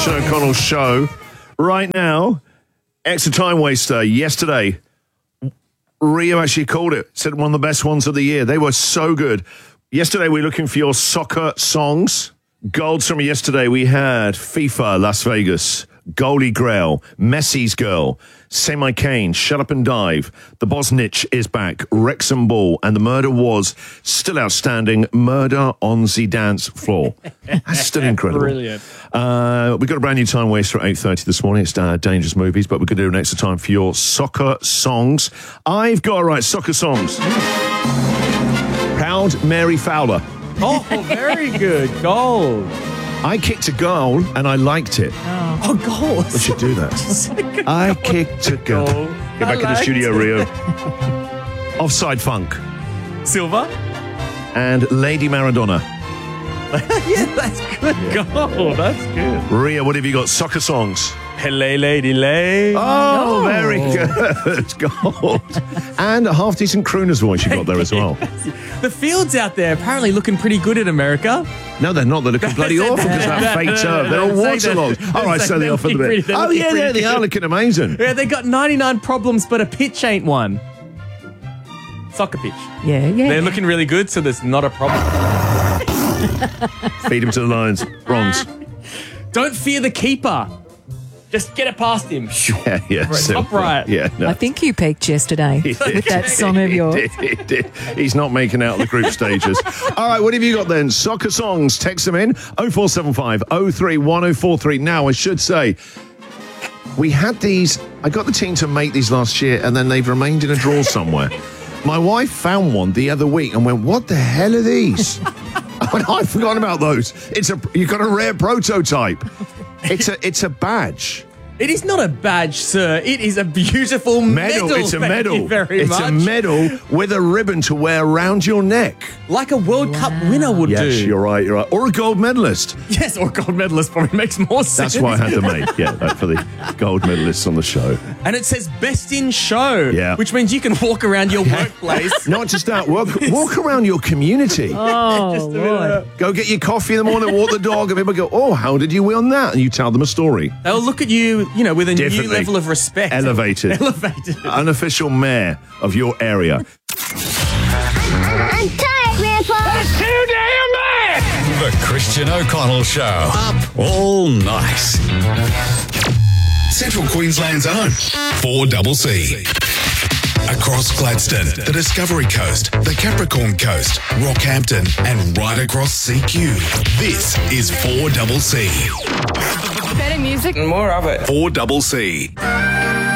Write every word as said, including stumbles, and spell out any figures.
Christian O'Connell Show. Right now, Extra Time Waster. Yesterday, Rio actually called it. Said one of the best ones of the year. They were so good. Yesterday, we were looking for your soccer songs. Golds from yesterday, we had FIFA Las Vegas, Goalie Grail, Messi's Girl, Semi Kane, Shut Up and Dive, The Bosnich is back, Wrexham Ball, and The Murder Was still outstanding, Murder on the Dance Floor. That's still incredible. Brilliant. Uh, we've got a brand new time waster at eight thirty this morning. It's uh, Dangerous Movies, but we're going to do an extra time for your soccer songs. I've got, all right, soccer songs. Proud Mary Fowler. Oh, very good. Gold. I kicked a goal and I liked it. Oh, oh gold. We should do that. I kicked a goal. goal. Get back I in the liked studio, it. Rio. Offside Funk. Silver. And Lady Maradona. Yeah, that's good. Yeah. Gold. That's good. Ria, what have you got? Soccer songs. Hello, lady, lay. Oh, very good. Gold. And a half-decent crooner's voice you got there as well. The fields out there apparently looking pretty good in America. No, they're not. They're looking bloody awful because of that fake turf. They're all waterlogged. All right, so they offer the bit. Oh, yeah, yeah, they are looking amazing. Yeah, they got ninety-nine problems, but a pitch ain't one. Soccer pitch. Yeah, yeah. They're looking really good, so there's not a problem. Feed him to the lions. Bronze. Don't fear the keeper. Just get it past him. Yeah, yeah. Right, so, top right. Yeah, no. I think you peaked yesterday with that song of yours. He did, he did. He's not making out the group stages. All right, what have you got then? Soccer songs. Text them in. oh four seven five, oh three one oh four three. Now, I should say, we had these. I got the team to make these last year, and then they've remained in a drawer somewhere. My wife found one the other week and went, what the hell are these? I went, I've forgotten about those. It's a. You've got a rare prototype. It's a it's a badge. It is not a badge, sir. It is a beautiful medal. Medal. It's a Thank medal. you very it's much. a medal with a ribbon to wear around your neck. Like a World Wow. Cup winner would Yes, do. you're right. You're right. Or a gold medalist. Yes, or gold medalist probably makes more sense. That's why I had to make. Yeah, that for the gold medalists on the show. And it says best in show. Yeah. Which means you can walk around your workplace. Not just that. Walk, walk around your community. Oh, Just a bit Lord. of- Go get your coffee in the morning, walk the dog, and people go, oh, how did you win that? And you tell them a story. They'll look at you, you know, with a new Differently. level of respect. Elevated. Elevated. Unofficial mayor of your area. I'm tired, Grandpa. Too damn bad! The Christian O'Connell Show. Up all night. Central Queensland's own four C C. Across Gladstone, the Discovery Coast, the Capricorn Coast, Rockhampton, and right across C Q. This is four C C. Better music. More of it. four C C.